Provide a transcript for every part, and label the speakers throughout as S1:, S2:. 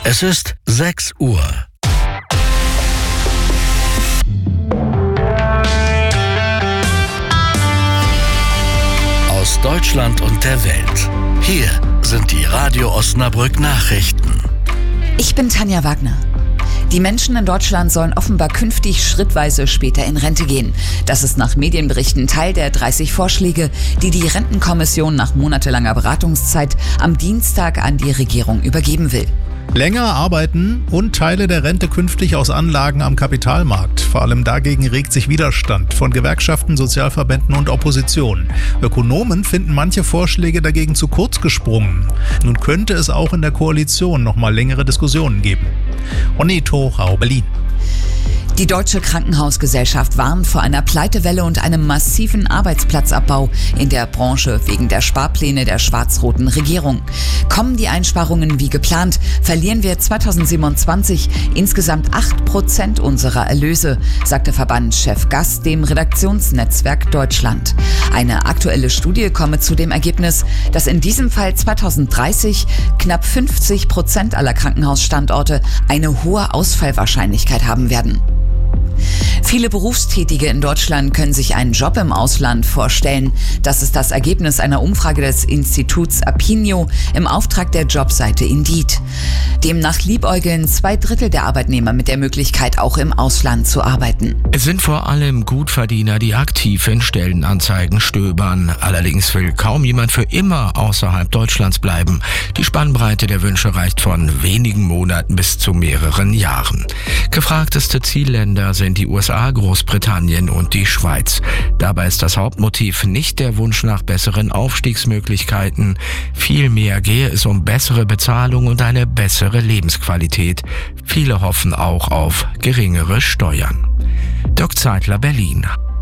S1: Es ist 6 Uhr. Aus Deutschland und der Welt. Hier sind die Radio Osnabrück Nachrichten.
S2: Ich bin Tanja Wagner. Die Menschen in Deutschland sollen offenbar künftig schrittweise später in Rente gehen. Das ist nach Medienberichten Teil der 30 Vorschläge, die die Rentenkommission nach monatelanger Beratungszeit am Dienstag an die Regierung übergeben will.
S3: Länger arbeiten und Teile der Rente künftig aus Anlagen am Kapitalmarkt. Vor allem dagegen regt sich Widerstand von Gewerkschaften, Sozialverbänden und Opposition. Ökonomen finden manche Vorschläge dagegen zu kurz gesprungen. Nun könnte es auch in der Koalition noch mal längere Diskussionen geben. Oneto, Rau, Berlin.
S2: Die Deutsche Krankenhausgesellschaft warnt vor einer Pleitewelle und einem massiven Arbeitsplatzabbau in der Branche wegen der Sparpläne der schwarz-roten Regierung. Kommen die Einsparungen wie geplant, verlieren wir 2027 insgesamt 8% unserer Erlöse, sagte Verbandschef Gast dem Redaktionsnetzwerk Deutschland. Eine aktuelle Studie komme zu dem Ergebnis, dass in diesem Fall 2030 knapp 50% aller Krankenhausstandorte eine hohe Ausfallwahrscheinlichkeit haben werden. Viele Berufstätige in Deutschland können sich einen Job im Ausland vorstellen. Das ist das Ergebnis einer Umfrage des Instituts Apinio im Auftrag der Jobseite Indeed. Demnach liebäugeln 2/3 der Arbeitnehmer mit der Möglichkeit, auch im Ausland zu arbeiten.
S4: Es sind vor allem Gutverdiener, die aktiv in Stellenanzeigen stöbern. Allerdings will kaum jemand für immer außerhalb Deutschlands bleiben. Die Spannbreite der Wünsche reicht von wenigen Monaten bis zu mehreren Jahren. Gefragteste Zielländer sind die USA, Großbritannien und die Schweiz. Dabei ist das Hauptmotiv nicht der Wunsch nach besseren Aufstiegsmöglichkeiten. Vielmehr gehe es um bessere Bezahlung und eine bessere Lebensqualität. Viele hoffen auch auf geringere Steuern. Dirk Zeitler, Berlin.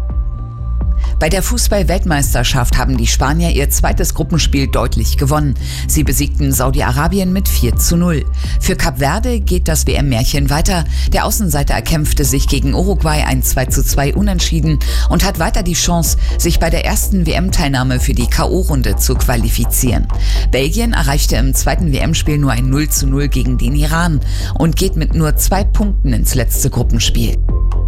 S2: Bei der Fußball-Weltmeisterschaft haben die Spanier ihr zweites Gruppenspiel deutlich gewonnen. Sie besiegten Saudi-Arabien mit 4:0. Für Kap Verde geht das WM-Märchen weiter. Der Außenseiter erkämpfte sich gegen Uruguay ein 2:2 Unentschieden und hat weiter die Chance, sich bei der ersten WM-Teilnahme für die K.O.-Runde zu qualifizieren. Belgien erreichte im zweiten WM-Spiel nur ein 0:0 gegen den Iran und geht mit nur 2 Punkten ins letzte Gruppenspiel.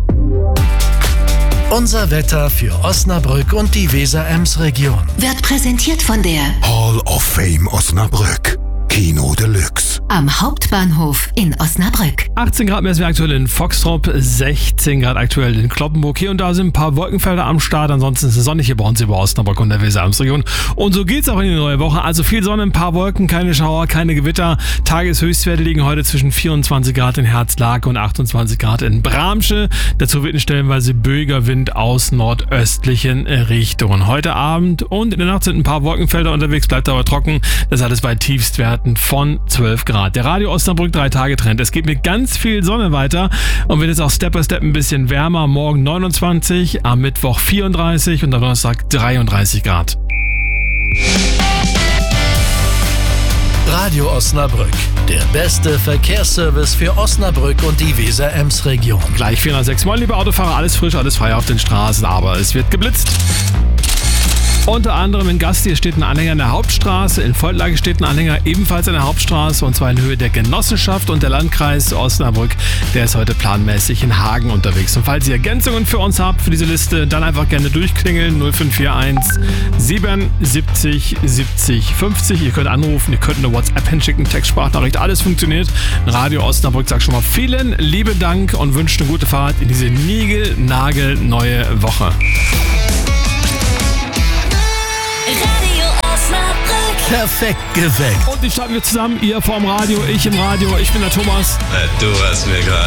S1: Unser Wetter für Osnabrück und die Weser-Ems-Region.
S5: Wird präsentiert von der
S6: Hall of Fame Osnabrück. Kino Deluxe.
S5: am Hauptbahnhof in Osnabrück.
S7: 18 Grad messen wir aktuell in Foxtrop, 16 Grad aktuell in Cloppenburg. Hier und da sind ein paar Wolkenfelder am Start. Ansonsten ist es sonnig hier bei uns über Osnabrück und der Weser-Ems-Region. Und so geht's auch in die neue Woche. Also viel Sonne, ein paar Wolken, keine Schauer, keine Gewitter. Tageshöchstwerte liegen heute zwischen 24 Grad in Herzlake und 28 Grad in Bramsche. Dazu wird stellenweise böiger Wind aus nordöstlichen Richtungen. Heute Abend und in der Nacht sind ein paar Wolkenfelder unterwegs, bleibt aber trocken. Das alles bei Tiefstwerten von 12 Grad. Der Radio Osnabrück 3-Tage-Trend. Es geht mit ganz viel Sonne weiter und wird jetzt auch Step by Step ein bisschen wärmer. Morgen 29, am Mittwoch 34 und am Donnerstag 33 Grad.
S1: Radio Osnabrück, der beste Verkehrsservice für Osnabrück und die Weser-Ems-Region.
S7: Gleich 406. Moin, liebe Autofahrer, alles frisch, alles frei auf den Straßen, aber es wird geblitzt. Unter anderem in Gasti steht ein Anhänger an der Hauptstraße, in Voltlage steht ein Anhänger ebenfalls an der Hauptstraße und zwar in Höhe der Genossenschaft, und der Landkreis Osnabrück, der ist heute planmäßig in Hagen unterwegs. Und falls ihr Ergänzungen für uns habt für diese Liste, dann einfach gerne durchklingeln 0541 77 70 50. Ihr könnt anrufen, ihr könnt eine WhatsApp hinschicken, Textsprachnachricht, alles funktioniert. Radio Osnabrück sagt schon mal vielen lieben Dank und wünscht eine gute Fahrt in diese niegelnagelneue Woche.
S1: Perfekt geweckt.
S7: Und die starten wir zusammen, ihr vorm Radio, ich im Radio, ich bin der Thomas.
S8: Du hast mir gerade